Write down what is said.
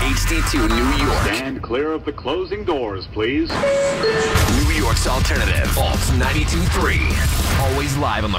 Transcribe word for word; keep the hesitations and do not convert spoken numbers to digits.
H D two New York. Stand clear of the closing doors, please. New York's alternative. Alt ninety-two point three. Always live on the